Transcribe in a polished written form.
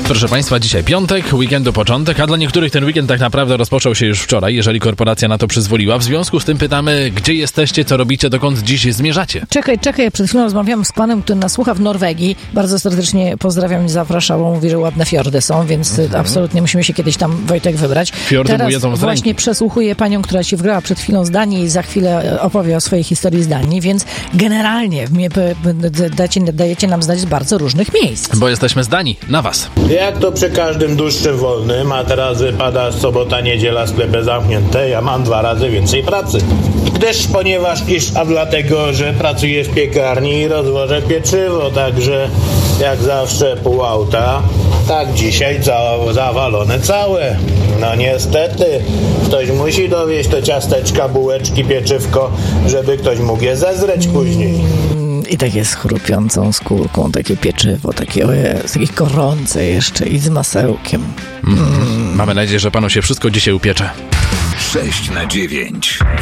Proszę Państwa, dzisiaj piątek, weekendu początek, a dla niektórych ten weekend tak naprawdę rozpoczął się już wczoraj, jeżeli korporacja na to przyzwoliła. W związku z tym pytamy, gdzie jesteście, co robicie, dokąd dziś zmierzacie? Czekaj, przed chwilą rozmawiam z panem, który nas słucha w Norwegii. Bardzo serdecznie pozdrawiam i zapraszam, bo mówi, że ładne fiordy są, więc absolutnie musimy się kiedyś tam, Wojtek, wybrać. Fiordy Teraz mu jedzą z właśnie ręki. przesłuchuję panią, która się wgrała przed chwilą z Danii i za chwilę opowie o swojej historii z Danii, więc generalnie dajecie nam znać z bardzo różnych miejsc. Bo jesteśmy zdani na was. Jak to przy każdym dłuższym wolnym, a teraz wypada sobota, niedziela, sklepy zamknięte, ja mam 2 razy więcej pracy. Ponieważ dlatego, że pracuję w piekarni i rozwożę pieczywo, także jak zawsze pół auta, tak dzisiaj zawalone całe. No niestety, ktoś musi dowieźć te ciasteczka, bułeczki, pieczywko, żeby ktoś mógł je zezreć później. I takie z chrupiącą skórką, takie pieczywo, takie gorące jeszcze i z masełkiem. Mamy nadzieję, że panu się wszystko dzisiaj upiecze. 6 na 9.